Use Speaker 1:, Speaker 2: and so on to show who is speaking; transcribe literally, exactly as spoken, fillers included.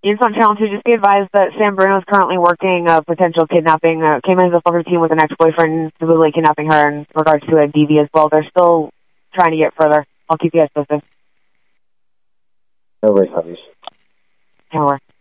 Speaker 1: It's on Channel two. Just be advised that San Bruno is currently working a potential kidnapping. Uh, came into the four fifteen with an ex-boyfriend, supposedly kidnapping her in regards to a D V as well. They're still trying to get further. I'll keep you guys posted.
Speaker 2: No worries, obvious.
Speaker 1: No worries.